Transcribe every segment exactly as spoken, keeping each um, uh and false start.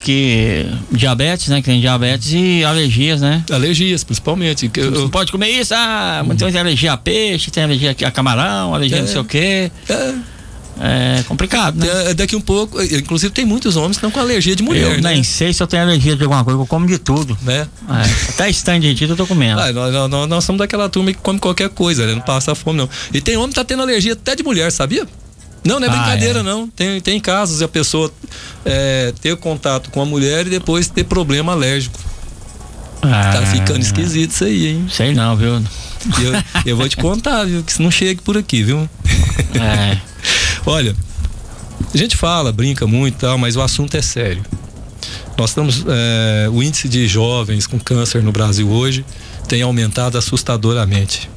que diabetes, né? Que tem diabetes e alergias, né? Alergias, principalmente. Eu, eu... Você pode comer isso? Ah, muita gente tem alergia a peixe, tem alergia a camarão, alergia a é, não sei o quê. É. É complicado, né? É, daqui um pouco, inclusive tem muitos homens que estão com alergia de mulher, eu né? nem sei se eu tenho alergia de alguma coisa, eu como de tudo, né? É, até stand de eu tô comendo. Ah, nós, nós, nós somos daquela turma que come qualquer coisa, né? Não passa fome, não. E tem homem que tá tendo alergia até de mulher, sabia? Não, não é brincadeira, ah, é. não. Tem, tem casos de a pessoa é, ter contato com a mulher e depois ter problema alérgico. Ah, tá ficando esquisito isso aí, hein? Sei não, viu? Eu, eu vou te contar, viu? Que isso não chegue por aqui, viu? É. Olha, a gente fala, brinca muito e tal, mas o assunto é sério. Nós estamos, é, o índice de jovens com câncer no Brasil hoje tem aumentado assustadoramente.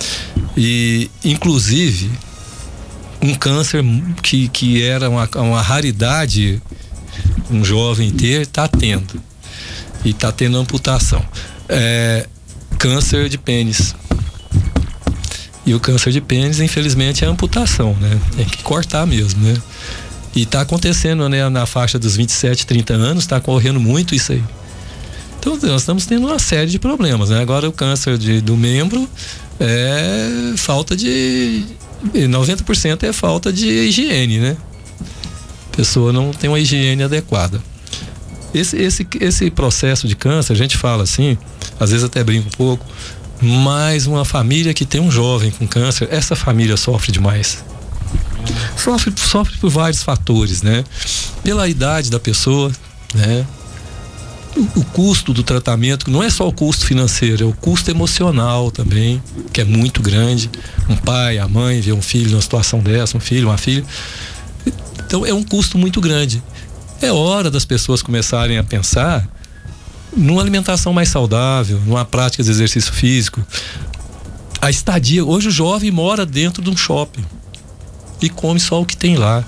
E, inclusive, um câncer que, que era uma, uma raridade um jovem ter, está tendo. E está tendo amputação. É, câncer de pênis. E o câncer de pênis, infelizmente, é amputação, né? Tem que cortar mesmo, né? E tá acontecendo, né? Na faixa dos vinte e sete, trinta anos, tá correndo muito isso aí. Então, nós estamos tendo uma série de problemas, né? Agora, o câncer de, do membro é falta de... noventa por cento é falta de higiene, né? A pessoa não tem uma higiene adequada. Esse, esse, esse processo de câncer, a gente fala assim, às vezes até brinca um pouco, mas uma família que tem um jovem com câncer, essa família sofre demais. Sofre, sofre por vários fatores, né? Pela idade da pessoa, né? O, o custo do tratamento, não é só o custo financeiro, é o custo emocional também, que é muito grande. Um pai, a mãe, ver um filho numa situação dessa, um filho, uma filha. Então é um custo muito grande. É hora das pessoas começarem a pensar numa alimentação mais saudável, numa prática de exercício físico. A estadia, hoje o jovem mora dentro de um shopping e come só o que tem lá.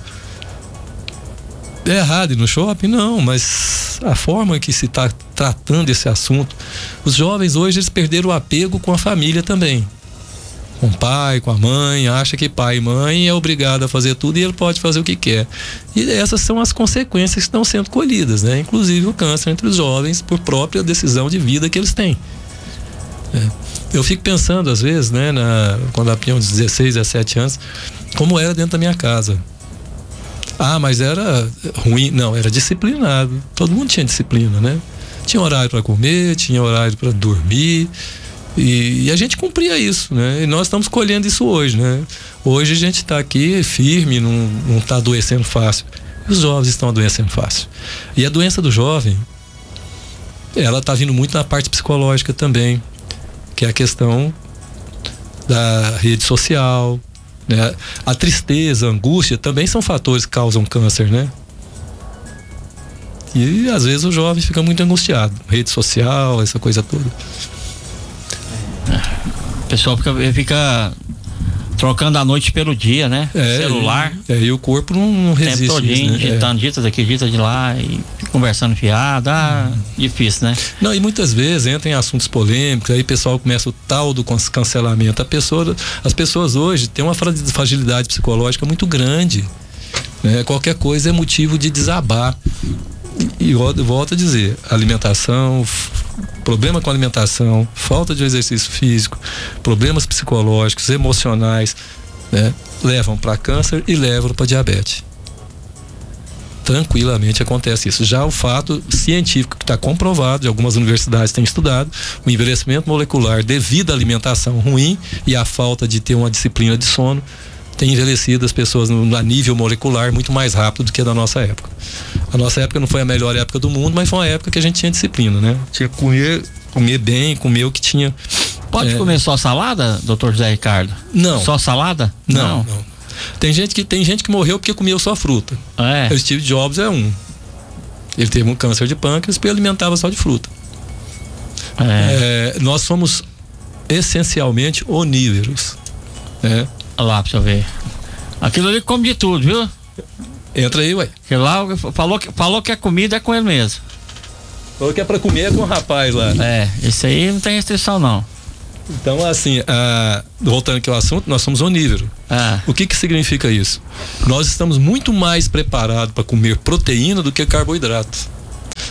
É errado ir no shopping? Não, mas a forma que se está tratando esse assunto, os jovens hoje eles perderam o apego com a família também. Com o pai, com a mãe, acha que pai e mãe é obrigado a fazer tudo e ele pode fazer o que quer. E essas são as consequências que estão sendo colhidas, né? Inclusive o câncer entre os jovens por própria decisão de vida que eles têm. É. Eu fico pensando às vezes, né, na, quando eu tinha uns dezesseis, dezessete anos, como era dentro da minha casa. Ah, mas era ruim? Não, era disciplinado. Todo mundo tinha disciplina, né? Tinha horário para comer, tinha horário para dormir. E, e a gente cumpria isso, né? E nós estamos colhendo isso hoje, né? Hoje a gente está aqui firme, não está adoecendo fácil. E os jovens estão adoecendo fácil. E a doença do jovem, ela está vindo muito na parte psicológica também, que é a questão da rede social, né? A tristeza, a angústia também são fatores que causam câncer, né? E às vezes o jovem fica muito angustiado. Rede social, essa coisa toda. O pessoal fica, fica trocando a noite pelo dia, né? É, celular. É, e o corpo não, não resiste. O tempo todinho, isso, né? digitando, é. Dita daqui, dita de lá, e conversando fiado, ah, hum. difícil, né? Não, e muitas vezes entra em assuntos polêmicos, aí o pessoal começa o tal do cancelamento. A pessoa, as pessoas hoje têm uma fragilidade psicológica muito grande, né? Qualquer coisa é motivo de desabar. E, e eu volto a dizer, alimentação, problema com alimentação, falta de exercício físico, problemas psicológicos, emocionais, né, levam para câncer e levam para diabetes. Tranquilamente acontece isso. Já o fato científico que está comprovado, e algumas universidades têm estudado, o envelhecimento molecular devido à alimentação ruim e à falta de ter uma disciplina de sono, tem envelhecido as pessoas no, a nível molecular muito mais rápido do que a da nossa época. A nossa época não foi a melhor época do mundo, mas foi uma época que a gente tinha disciplina, né? Tinha que comer, comer bem, comer o que tinha. Pode é... comer só salada, doutor José Ricardo? Não. Só salada? Não, não. não. Tem gente que, tem gente que morreu porque comeu só fruta. É. O Steve Jobs é um. Ele teve um câncer de pâncreas porque ele alimentava só de fruta. É. É, nós somos essencialmente onívoros, né? Olha lá pra você ver. Aquilo ali come de tudo, viu? Entra aí, ué. Porque lá falou que, falou que a comida é com ele mesmo. Falou que é pra comer é com o rapaz lá. É, isso aí não tem restrição não. Então, assim, ah, voltando aqui ao assunto, nós somos onívoros. Ah. O que que significa isso? Nós estamos muito mais preparados para comer proteína do que carboidrato.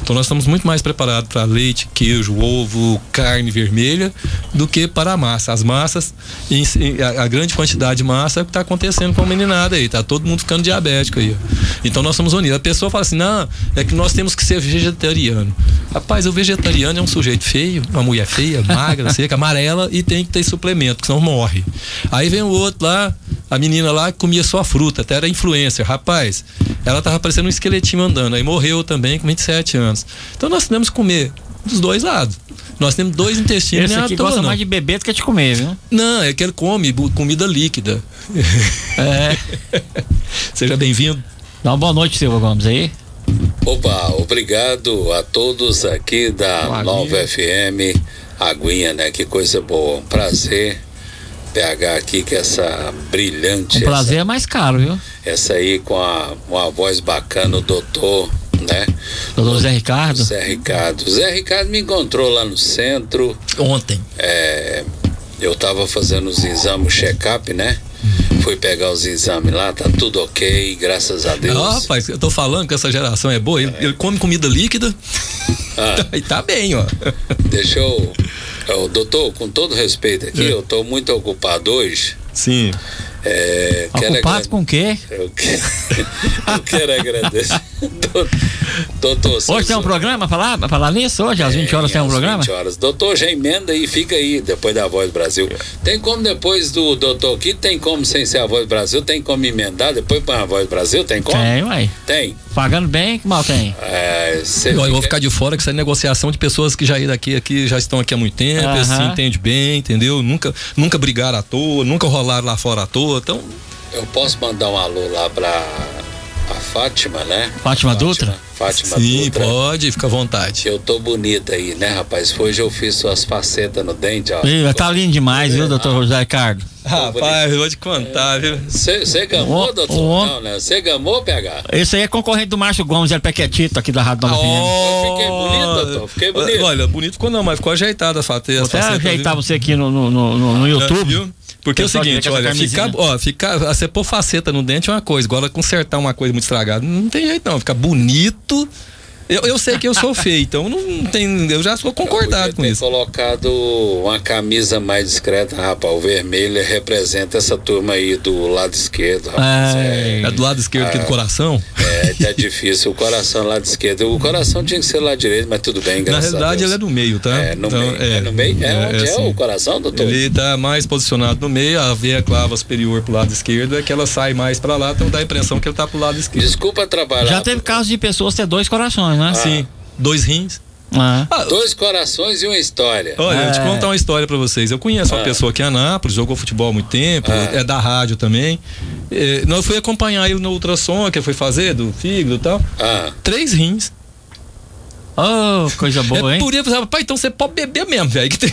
Então nós estamos muito mais preparados para leite, queijo, ovo, carne vermelha do que para a massa. As massas, em, a, a grande quantidade de massa é o que está acontecendo com a meninada aí, tá todo mundo ficando diabético aí. Então nós somos unidos. A pessoa fala assim, não, é que nós temos que ser vegetariano. Rapaz, o vegetariano é um sujeito feio, uma mulher feia, magra, seca, amarela e tem que ter suplemento, porque senão morre. Aí vem o outro lá, a menina lá que comia só fruta, até era influencer. Rapaz, ela tava parecendo um esqueletinho andando, aí morreu também com vinte e sete anos. Então nós temos que comer dos dois lados. Nós temos dois intestinos. Esse aqui gosta mais de beber do que de comer, viu? Não, é que ele come comida líquida. É. Seja bem-vindo. Dá uma boa noite, Silva Gomes, aí. Opa, obrigado a todos aqui da Nova F M. Aguinha, né? Que coisa boa. Um prazer. P H aqui, que essa brilhante. O prazer essa, é mais caro, viu? Essa aí com a, uma voz bacana, o doutor, né? Doutor Zé Ricardo. Zé Ricardo. Zé Ricardo me encontrou lá no centro. Ontem. É, eu tava fazendo os exames, o check-up, né? Fui pegar os exames lá, tá tudo ok, graças a Deus. Ah, rapaz, eu tô falando que essa geração é boa. Ele, é. ele come comida líquida ah. e tá bem, ó. Deixa eu... Oh, doutor, com todo respeito aqui, é. eu tô muito ocupado hoje. Sim. É, ocupado quero... com o quê? Eu, que... eu quero agradecer. Doutor, hoje tem um programa pra falar, pra falar nisso? Hoje, às vinte horas tem um programa? vinte horas. Doutor, já emenda e fica aí, depois da Voz do Brasil. Tem como depois do doutor aqui, tem como sem ser a Voz do Brasil, tem como emendar depois para a Voz do Brasil, tem como? Tem, uai. Tem. Pagando bem, que mal tem. É, eu, fica... eu vou ficar de fora, que essa é negociação de pessoas que já iram aqui, aqui já estão aqui há muito tempo, uh-huh. se entende bem, entendeu? Nunca, nunca brigaram à toa, nunca rolaram lá fora à toa, então... Eu posso mandar um alô lá pra a Fátima, né? Fátima, Fátima Dutra? Fátima Sim, Dutra. Pode, fica à vontade. Eu tô bonita aí, né, rapaz? Hoje eu fiz suas facetas no dente, ó. Ih, tá lindo demais, é, viu, doutor José Ricardo? Rapaz, eu vou te contar, viu? Você gamou, o, doutor? O, não, né? Você gamou, P H? Esse aí é concorrente do Márcio Gomes, ele é pequetito aqui da Rádio Nova F M. Oh, eu fiquei bonito, doutor. Fiquei bonito. Olha, bonito ficou não, mas ficou ajeitado a faceta. Vou até ajeitar você aqui no, no, no, no YouTube. Viu? Porque é o seguinte, olha, ficar, ó, ficar, você pôr faceta no dente é uma coisa, agora consertar uma coisa muito estragada, não tem jeito não, ficar bonito. Eu, eu sei que eu sou feio, então não tem, eu já sou concordado com isso. Eu colocado uma camisa mais discreta, rapaz, o vermelho representa essa turma aí do lado esquerdo, rapaz. É, é do lado esquerdo aqui do coração? É, tá difícil, o coração lado esquerdo, o coração tinha que ser lado direito, mas tudo bem, graças a Deus. Na realidade ele é no meio, tá? É, no então, meio, é, é no meio, é, é onde é, assim, é o coração, doutor? Ele tá mais posicionado no meio, a veia clava superior pro lado esquerdo, é que ela sai mais pra lá, então dá a impressão que ele tá pro lado esquerdo. Desculpa trabalhar. Já teve casos de pessoas ter dois corações, né? Ah. Sim. Dois rins. Ah. Ah, dois corações e uma história. Olha, é. eu te contar uma história pra vocês. Eu conheço uma ah. pessoa aqui em Anápolis, jogou futebol há muito tempo, ah. é da rádio também. É, nós fui acompanhar ele no ultrassom que ele foi fazer, do fígado e tal. Ah. Três rins. Oh, coisa boa, é, hein? Por isso, pai, então você pode beber mesmo, velho. Que tem...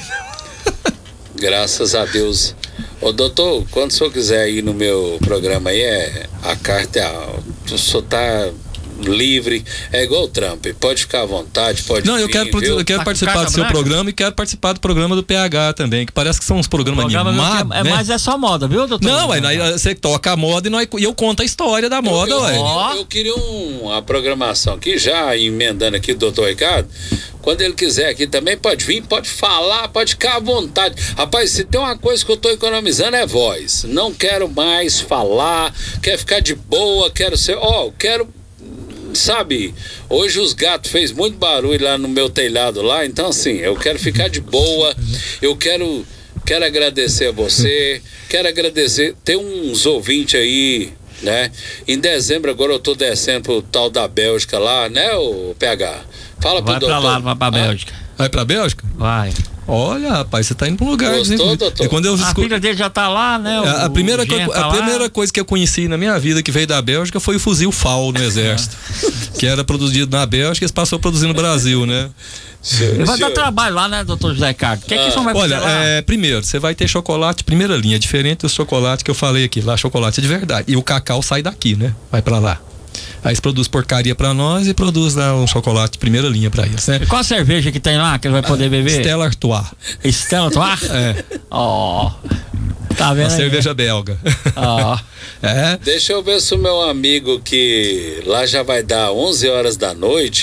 Graças a Deus. Ô doutor, quando o senhor quiser ir no meu programa aí, é a carta, o senhor tá livre, é igual o Trump, pode ficar à vontade, pode. Não, vir, eu quero, viu? eu quero Tá participar do seu branca? programa e quero participar do programa do P H também, que parece que são uns programas programa animados, é, né? Mas é só moda, viu, doutor? Não, aí você toca a moda e, nós, e eu conto a história da moda, eu, ué. eu, eu, eu queria um, uma programação aqui, já emendando aqui do doutor Ricardo. Quando ele quiser aqui também, pode vir, pode falar, pode ficar à vontade. Rapaz, se tem uma coisa que eu tô economizando é voz. Não quero mais falar, quero ficar de boa, quero ser, ó, oh, quero, sabe, hoje os gatos fez muito barulho lá no meu telhado lá, então assim, eu quero ficar de boa, eu quero, quero agradecer a você, quero agradecer, tem uns ouvintes aí, né? Em dezembro agora eu tô descendo pro tal da Bélgica lá, né, o P H? Fala pro vai doutor. pra lá, vai pra Bélgica. Vai pra Bélgica? Vai. Olha, rapaz, você tá indo pra um lugar. Gostou, doutor? E quando eu A escu... filha dele já tá lá, né? O, a, a primeira, o co... tá a primeira coisa que eu conheci na minha vida que veio da Bélgica foi o fuzil F A L no exército. Que era produzido na Bélgica e passou a produzir no Brasil, né? Ele vai dar trabalho lá, né, doutor José Ricardo? O que, ah. que o senhor vai fazer Olha, lá? É, primeiro, você vai ter chocolate primeira linha, diferente do chocolate que eu falei aqui. Lá, chocolate é de verdade. E o cacau sai daqui, né? Vai pra lá. Aí eles produzem porcaria pra nós e produz lá um chocolate de primeira linha pra eles, né? E qual a cerveja que tem lá que ele vai poder beber? Stella Artois. Stella Artois? É. Ó. Oh. Tá vendo? Uma aí? cerveja belga. Ó. Oh. É. Deixa eu ver se o meu amigo que lá já vai dar onze horas da noite,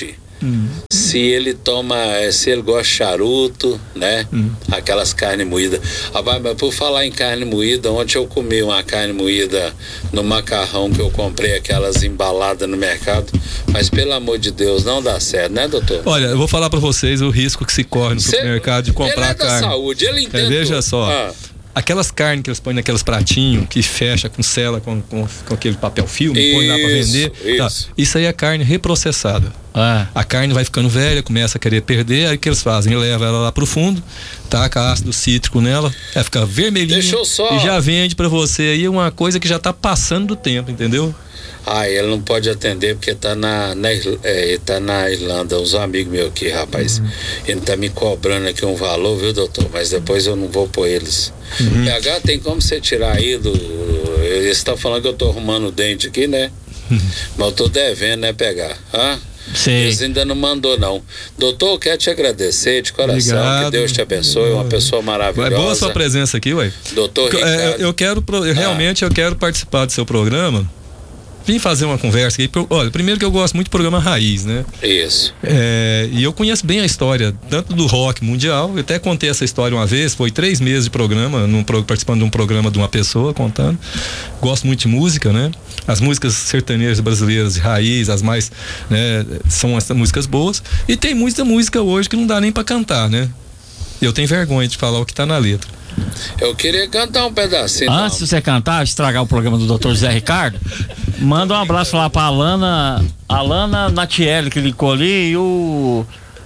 Hum. Se ele toma, se ele gosta de charuto, né? Hum. Aquelas carnes moídas. Rapaz, mas por falar em carne moída, ontem eu comi uma carne moída no macarrão que eu comprei, aquelas embaladas no mercado. Mas pelo amor de Deus, não dá certo, né, doutor? Olha, eu vou falar pra vocês o risco que se corre no supermercado de comprar ele é da carne. Saúde, ele entende. É, veja só. Ah. Aquelas carnes que eles põem naqueles pratinhos, que fecha com cela, com, com, com aquele papel filme, isso, põe lá pra vender. Isso. Tá. Isso aí é carne reprocessada. Ah. A carne vai ficando velha, começa a querer perder, aí o que eles fazem? Leva ela lá pro fundo, taca ácido cítrico nela, ela fica vermelhinha só... e já vende pra você aí uma coisa que já tá passando do tempo, entendeu? Ah, ele não pode atender porque tá na, na, é, ele tá na Irlanda, uns amigos meus aqui, rapaz. Uhum. Ele tá me cobrando aqui um valor, viu, doutor? Mas depois eu não vou pôr eles. Uhum. P H, tem como você tirar aí do... Eles estão falando que eu tô arrumando o dente aqui, né? Uhum. Mas eu tô devendo, né, P H? Hã? Sim. Eles ainda não mandou, não. Doutor, eu quero te agradecer de coração. Obrigado. Que Deus te abençoe, uma pessoa maravilhosa. É boa a sua presença aqui, ué. Doutor Ricardo. Eu, eu quero, eu, realmente ah. eu quero participar do seu programa. Vim fazer uma conversa aqui. Olha, primeiro que eu gosto muito do programa Raiz, né? Isso. É, e eu conheço bem a história, tanto do rock mundial, eu até contei essa história uma vez, foi três meses de programa, num, participando de um programa de uma pessoa, contando. Gosto muito de música, né? As músicas sertanejas brasileiras de raiz, as mais, né, são as músicas boas. E tem muita música hoje que não dá nem pra cantar, né? Eu tenho vergonha de falar o que tá na letra. Eu queria cantar um pedacinho. Antes de você cantar, estragar o programa do doutor Zé Ricardo, manda um abraço lá pra Alana, Alana Natielli, que ligou ali, e o,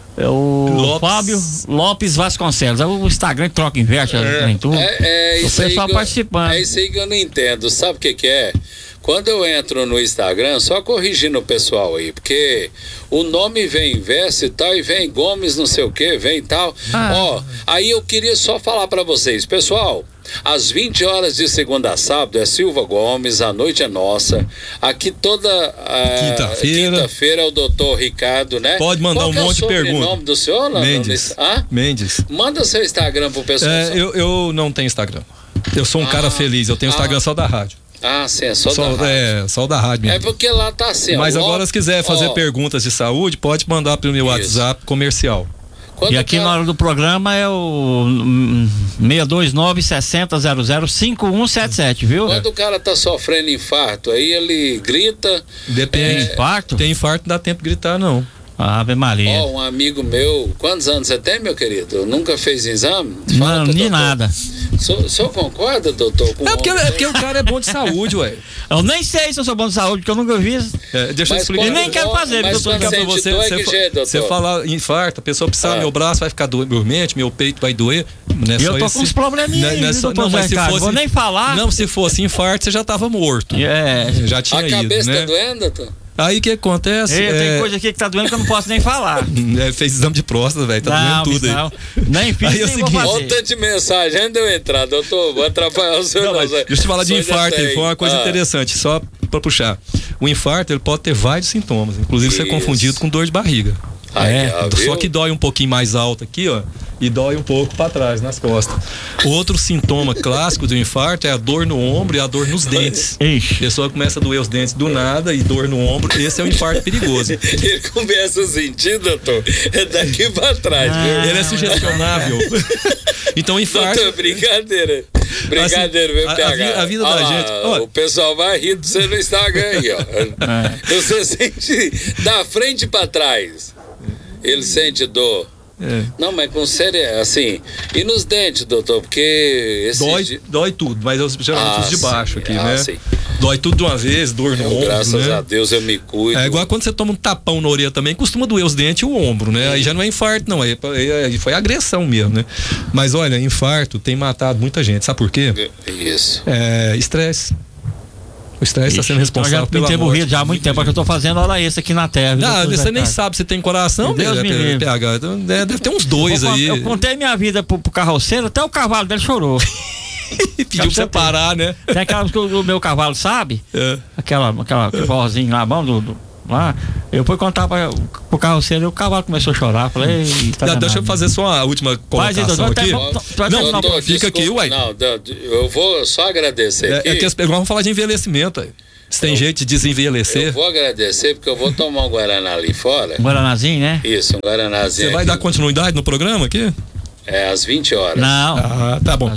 o Lopes. Fábio Lopes Vasconcelos. O Instagram troca inverte, é, tem tudo. É, é o isso pessoal aí participando. É isso aí que eu não entendo. Sabe o que que é? Quando eu entro no Instagram, só corrigindo o pessoal aí, porque o nome vem verso e tal, e vem Gomes não sei o que, vem tal. Ah. Ó, aí eu queria só falar pra vocês, pessoal, às vinte horas de segunda a sábado é Silva Gomes, a noite é nossa. Aqui toda quinta-feira quinta-feira é o doutor Ricardo, né? Pode mandar um monte de perguntas. Qual é o nome do senhor? Não, Mendes. Não, ah? Mendes. Manda seu Instagram pro pessoal. É, eu, eu não tenho Instagram. Eu sou um ah, cara feliz, eu tenho ah, Instagram só da rádio. Ah, sim, é só, só da rádio. É, só da rádio mesmo. É porque lá tá assim. Mas ó, agora, se quiser fazer ó, perguntas de saúde, pode mandar pelo meu isso. WhatsApp comercial. Quando e aqui cara... na hora do programa é o seis dois nove, seis zero zero zero, cinco um sete sete, viu? Quando o cara tá sofrendo infarto, aí ele grita. Depende. É... Infarto? Tem infarto, não dá tempo de gritar, não. Ave Maria. Ó, oh, um amigo meu, quantos anos você tem, meu querido? Nunca fez exame? Fala, não, nem nada. O senhor concorda, doutor? Com é, porque, é porque o cara é bom de saúde, ué. Eu nem sei se eu sou bom de saúde, porque eu nunca vi. É, deixa eu explicar. Eu nem quero fazer, mas doutor. Quando você, você, dói, você, que jeito, doutor? Você fala infarto, a pessoa precisa, ah. meu braço vai ficar dormente, meu peito vai doer. Não é e eu tô esse, com uns probleminhas aí, não, é só, não, mas se fosse, vou nem falar. Não, se fosse infarto, você já tava morto. É. Já tinha ido, a cabeça né? tá doendo, doutor? Aí o que acontece? Ei, é... Tem coisa aqui que tá doendo que eu não posso nem falar. É, fez exame de próstata, velho. Tá não, doendo tudo não. aí. Nem fiz, aí nem é o seguinte, vou fazer. Olha o tanto de mensagem, ainda eu entrar, doutor, vou atrapalhar o seu. Não, mas, deixa eu te falar de infarto, foi uma coisa ah. interessante, só pra puxar. O infarto, ele pode ter vários sintomas, inclusive ser confundido com dor de barriga. Ai, é, ah, só que dói um pouquinho mais alto aqui, ó, e dói um pouco para trás, nas costas. Outro sintoma clássico do infarto é a dor no ombro e a dor nos dentes. Ixi. A pessoa começa a doer os dentes do nada e dor no ombro, esse é o infarto perigoso. Ele começa a sentir, doutor, é daqui para trás. Ah, viu? ele é sugestionável. Então, infarto... Doutor, brincadeira. Brincadeira, assim, P H. A, a vida da ah, gente... Ó, o pessoal vai rir de você no Instagram aí, ó. É. Você sente da frente para trás. Ele sente dor. É. Não, mas com sério, assim. E nos dentes, doutor? Porque. Esse dói, di... dói tudo, mas eu geralmente ah, os de baixo sim, aqui, ah, né? Sim. Dói tudo de uma vez, dor no eu, ombro. Graças né? a Deus eu me cuido. É igual quando você toma um tapão na orelha também, costuma doer os dentes e o ombro, né? Hum. Aí já não é infarto, não. Aí, aí foi agressão mesmo, né? Mas olha, infarto tem matado muita gente. Sabe por quê? Isso. É estresse. O estresse está sendo responsável pela morte. Eu já me morrido já há muito tempo, porque eu tô fazendo hora extra aqui na terra. Não, você nem sabe se tem coração, Deus né, me livre. P H. Deve ter uns dois eu, aí. Eu contei minha vida pro, pro carroceiro, até o cavalo dele chorou. Pediu pra você parar, né? Tem aquela que o meu cavalo sabe? É. Aquela, aquela, aquele forrozinho lá, bom, do, do, lá. Eu fui contar pra, pro carroceiro e o cavalo começou a chorar. Falei, tá não, deixa eu fazer só a última colocação Faz, doutor, aqui. Até, não, doutor, fica desculpa, aqui, uai. Não, eu vou só agradecer é, aqui. É que as, vamos falar de envelhecimento aí. Você tem eu, jeito de desenvelhecer? Eu vou agradecer porque eu vou tomar um Guaraná ali fora. Um Guaranazinho, né? Isso, um Guaranazinho. Você vai aqui. dar continuidade no programa aqui? É, às vinte horas. Não. Ah, tá bom.